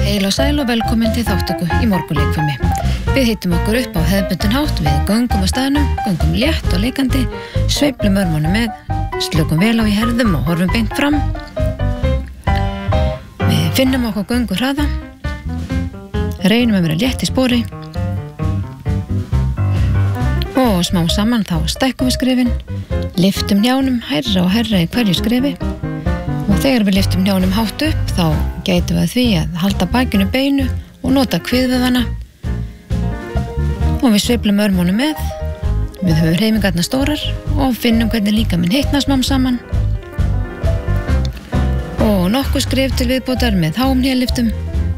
Heil og sæl og velkomin til þáttöku í morgunleikfimi. Við hittum okkur upp á hefðbundinn hátt, við göngum á staðnum, göngum létt og leikandi, sveiflum örmunum með, slökum vel á í herðum og horfum beint fram. Við finnum okkur göngu hraða, reynum að vera létt í spori og smá saman þá stækkum við skrefin, lyftum hnjánum hærra og hærra í hverju skrefi og þegar við lyftum hnjánum hátt upp þá gætum við því að halda bakinu beinu og nota kviðvöðvana og við sveiflum örmunum með, við höfum hreyfingarnar stórar og finnum hvernig líkaminn hitnar smám saman og nokkuð skref til viðbótar með háum hnélyftum.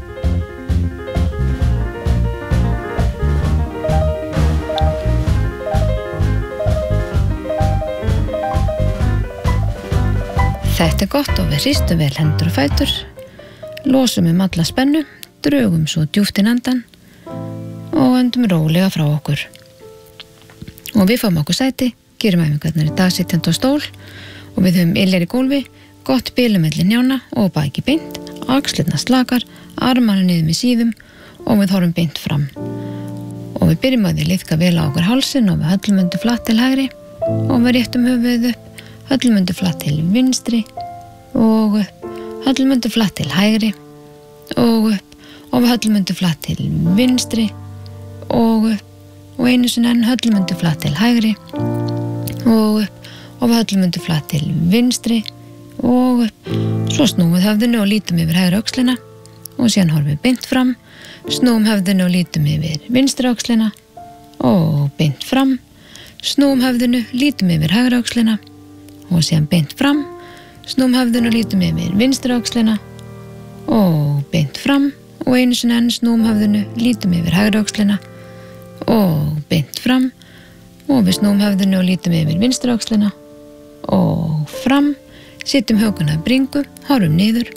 Þetta gott og við hristum vel hendur og fætur, losum alla spennu, drögum svo djúpt inn andann og öndum rólega frá okkur. Og við fáum okkur sæti, gerum æfingarnar í dag sitjandi á stól og við höfum iljar í gólfi, gott bilum milli hnjána og baki beint, axlirnar slakar, armarnir niður með síðum og við horfum beint fram. Og við byrjum að því liðka vel á okkur hálsinn og við höllum undir flatt til hægri og við réttum höfuðið upp, höllum undir flatt til vinstri og upp, höllum undir flatt til hægri og upp og við höllum undir flatt til vinstri og upp og einu sinni enn höllum undir flatt til hægri og upp og við höllum undir flatt til vinstri og upp, svo snúum við höfðinu og lítum yfir hægri öxlina og síðan horfum við beint fram, snúum höfðinu og lítum yfir vinstri öxlina og beint fram, snúum höfðinu, lítum yfir hægri öxlina og síðan beint fram, snúum höfðinu og lítum yfir vinstri öxlina og beint fram og einu sinni enn snúum höfðinu, lítum yfir hægri öxlina og beint fram og við snúum höfðinu og lítum yfir vinstri öxlina og fram, sitjum hökuna að bringu, horfum niður,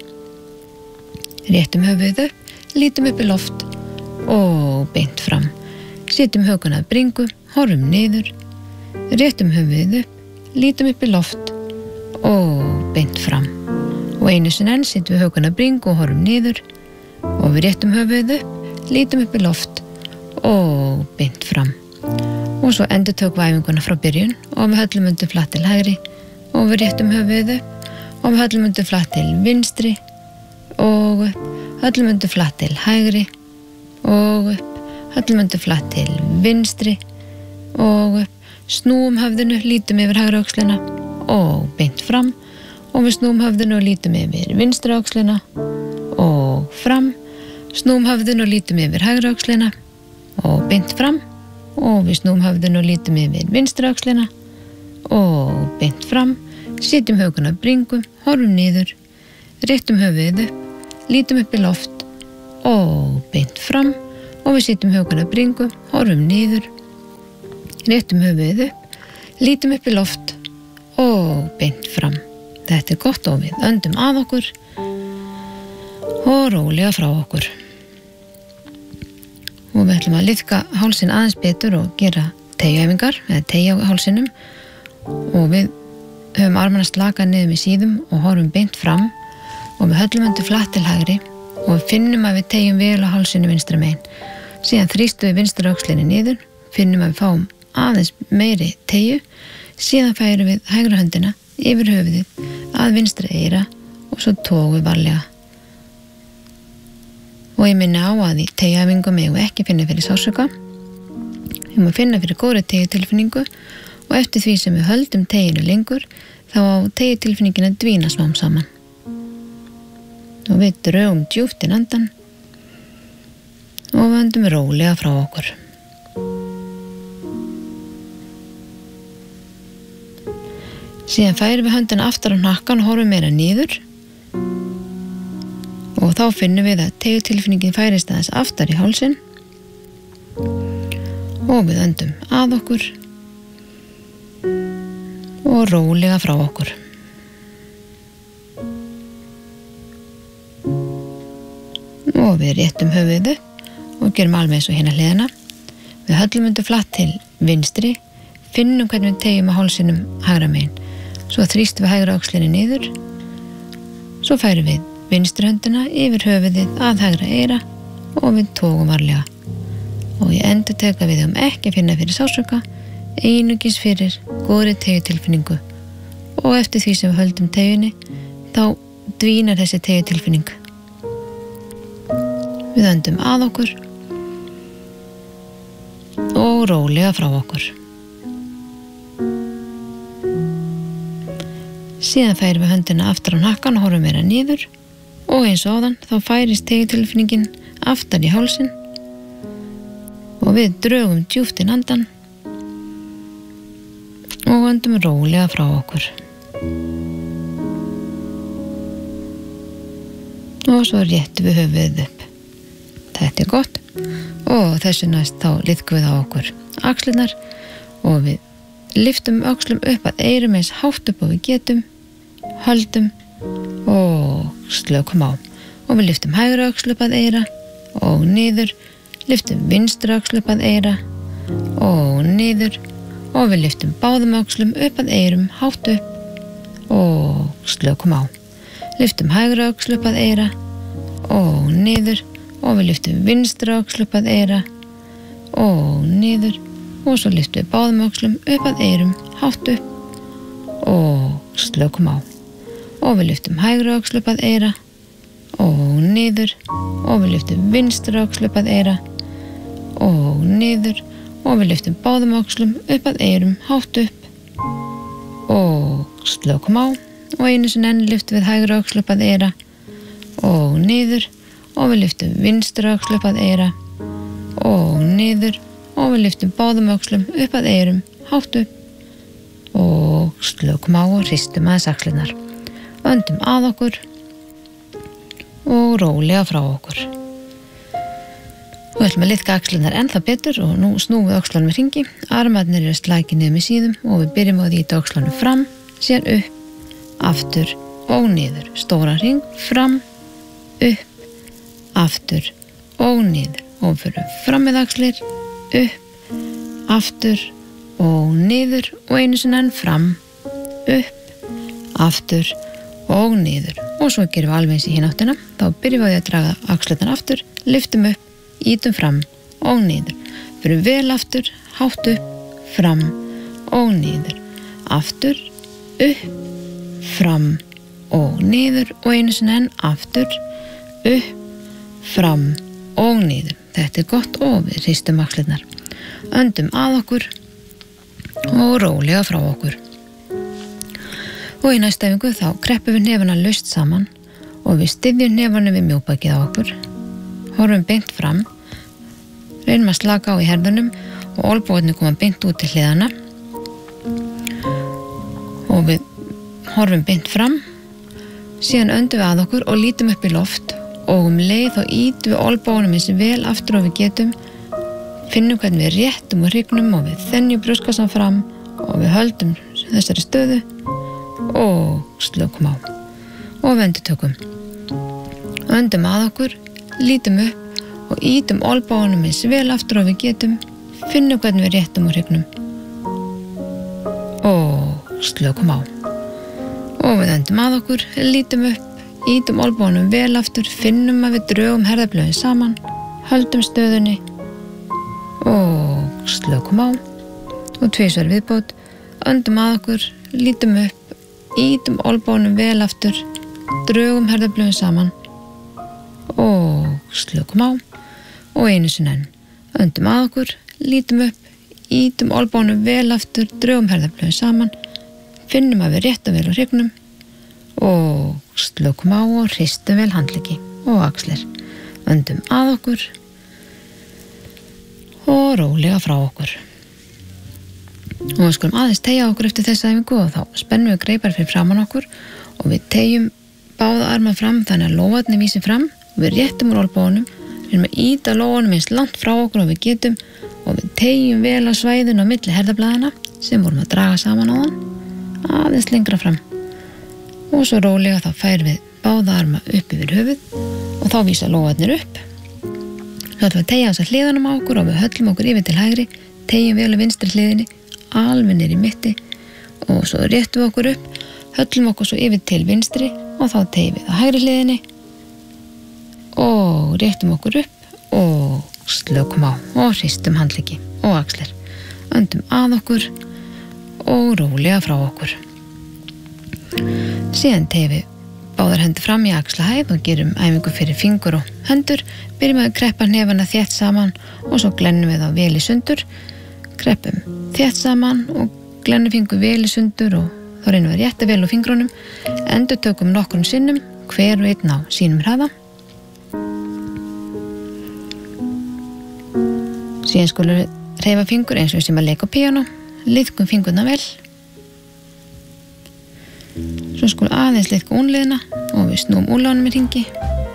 réttum höfuðið upp, lítum upp í loft og beint fram, sitjum hökuna að bringu, horfum niður, réttum höfuðið upp, lítum upp í loft og beint fram og einu sinni enn sitjum við hökuna að bringu og horfum niður og við réttum höfuðið upp, lítum upp í loft og beint fram og svo endurtökum við æfinguna frá byrjun og við höllum undir flatt til hægri og við réttum höfuðið upp og við höllum undir flatt til vinstri og upp, höllum undir flatt til hægri og upp, höllum undir flatt til vinstri og upp, snúum höfðinu, lítum yfir hægri öxlina og beint fram og við snúum höfðinu og lítum yfir vinstri öxlina og fram, snúum höfðinu og lítum yfir hægri öxlina og beint fram og við snúum höfðinu og lítum yfir vinstri öxlina og beint fram, sitjum hökuna að bringu, horfum niður, réttum höfuðið upp, lítum upp í loft og beint fram og við sitjum hökuna að bringu, horfum niður, réttum höfuðið upp, lítum upp í loft og beint fram. Þetta gott og við öndum að okkur og rólega frá okkur. Og við ætlum að liðka hálsinn aðeins betur og gera teygjuæfingar eða teygja á hálsinum og við höfum armana slaka niður með síðum og horfum beint fram og við höllum undir flatt til hægri og við finnum að við teygjum vel á hálsinu vinstra megin. Síðan þrýstum við vinstri öxlinni niður, finnum að við fáum aðeins meiri teygju, síðan færum við hægri höndina yfir höfuðið að vinstra eyra og svo tógum við varlega. Og ég minni á að í teygjuæfingum megum við ekki finna fyrir sársauka, við má finna fyrir góðri teygjutilfinningu og eftir því sem við höldum teygjunu lengur þá á teygjutilfinningin að dvína smám saman. Og við drögum djúpt inn andann og við öndum rólega frá okkur. Síðan færum við höndina aftar á hnakkan og horfum meira niður og þá finnum við að teygjutilfinningin færist aðeins aftar í hálsinn og við öndum að okkur og rólega frá okkur. Og við réttum höfuðið upp og gerum alveg eins og hérna hliðina. Við höllum undir flatt til vinstri, finnum hvernig við teygjum á hálsinum hægra megin. Svo þrýstum við hægra öxlinni niður. Svo færum við vinstri höndina yfir höfuðið að hægra eyra og við tókum varlega. Og ég endurteka við ekki að finna fyrir sársauka, einungis fyrir góðri teygjutilfinningu. Og eftir því sem við höldum teygjunni, þá dvínar þessi teygjutilfinning. Við öndum að okkur og rólega frá okkur. Síðan færum við höndina aftur á hnakkan og horfum meira niður og eins og áðan þá færist teygjutilfinningin aftar í hálsinn og við drögum djúpt inn andann og öndum rólega frá okkur. Og svo réttum við höfuðið upp. Þetta gott og þessu næst þá liðkum við á okkur axlirnar og við lyftum öxlum upp að eyrum eins hátt upp og við getum, höldum og slökum á. Og við lyftum hægra öxl upp að eyra og niður, lyftum vinstra öxl upp að eyra og niður og við lyftum báðum öxlum upp að eyrum hátt upp og slökum á. Lyftum hægra öxl upp að eyra og niður og við lyftum vinstra öxl upp að eyra og niður og svo lyftum við báðum öxlum upp að eyrum hátt upp og slökum á. Og við lyftum hægra öxl upp að eyra og niður og við lyftum vinstra öxl upp að eyra og niður og við lyftum báðum öxlum upp að eyrum hátt upp og slökum á. Og einu sinni enn lyftum við hægra öxl upp að eyra og niður og við lyftum vinstra öxl upp að eyra og niður og við lyftum báðum öxlum upp að eyrum hátt upp og slökum á og hristum aðeins axlirnar. Öndum að okkur og rólega frá okkur. Og við ætlum að liðka axlirnar ennþá betur og nú snúum við öxlunum í hringi. Armarnir eru slækir niður með síðum og við byrjum á því að ýta öxlunum fram, síðan upp, aftur og niður. Stóran hring, fram, upp, aftur og niður. Og við förum fram með axlir, upp, aftur og niður og einu sinni enn fram, upp, aftur og niður. Og svo gerum við alveg eins í hina áttina. Þá byrjum við að draga axlirnar aftur, lyftum upp, ítum fram og niður. Förum vel aftur, hátt upp, fram og niður. Aftur, upp, fram og niður og einu sinni enn aftur, upp, fram og niður. Þetta gott og við hristum axlirnar. Öndum að okkur og rólega frá okkur. Og í næstu æfingu þá kreppum við hnefana laust saman og við styðjum hnefanum við mjóbakið á okkur. Horfum beint fram, reynum að slaka á í herðunum og olnbogarnir koma beint út til hliðana. Og við horfum beint fram, síðan öndum við að okkur og lítum upp í loft og leið þá ýtum við olnbogunum eins vel aftur og við getum, finnum hvernig við réttum og hrygnum og við þenjum brjóstkassann fram og við höldum þessari stöðu og slökum á og við endurtökum. Öndum að okkur, lítum upp og ýtum olnbogunum eins vel aftur og við getum, finnum hvernig við réttum og hrygnum og slökum á. Og við öndum að okkur, lítum upp, ýtum olnbogunum vel aftur, finnum að við drögum herðablöðin saman, höldum stöðunni og slökum á. Og tvisvar viðbót, öndum að okkur, lítum upp, ýtum olnbogunum vel aftur, drögum herðablöðin saman og slökum á. Og einu sinni enn, öndum að okkur, lítum upp, ýtum olnbogunum vel aftur, drögum herðablöðin saman, finnum að við réttum vel á hrygnum og slökum á og hristum vel handleggi og axlir. Öndum að okkur og rólega frá okkur. Og við skulum aðeins teygja okkur eftir þessa æfingu og þá spennum við greipar fyrir framan okkur og við teygjum báða arma fram þannig að lófarnir vísi fram og við réttum úr olnbogunum, reynum að ýta lófanum eins langt frá okkur og við getum og við teygjum vel á svæðinu á milli herðablaðana sem vorum að draga saman á þann aðeins lengra fram. Og svo rólega þá færum við báða arma upp yfir höfuð og þá vísa lófarnir upp. Svo ætlum við að teygja þess að hliðanum á okkur og við höllum okkur yfir til hægri, teygjum vel á vinstri hliðinni, alveg niður í mitti og svo réttum við okkur upp, höllum okkur svo yfir til vinstri og þá teygjum við á hægri hliðinni og réttum okkur upp og slökum á og hristum handleggi og axlir. Öndum að okkur og rólega frá okkur. Síðan teygjum við báðar hendur fram í axlahæð og gerum æfingu fyrir fingur og hendur. Byrjum að kreppa hnefana þétt saman og svo glennum við þá vel í sundur. Kreppum þétt saman og glennum fingur vel í sundur og þá reynum við að rétta vel á fingrunum. Endurtökum nokkrum sinnum, hver og einn á sínum hraða. Síðan skulum við hreyfa fingur eins og við sem að leika á píanó. Liðkum fingurna vel. Svo skulum aðeins liðka únliðina og við snúum úlánum í hringi.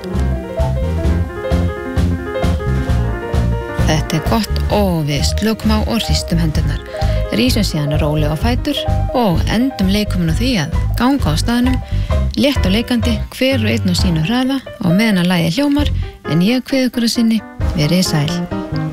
Þetta gott og við slökum á og hristum hendurnar. Rísum síðan rólega á fætur og endum leikumun á því að ganga á staðnum, létt og leikandi, hver og einn á sínu hraða og meðan að lagið hljómar, en ég kveð ykkur að sinni, verið sæl.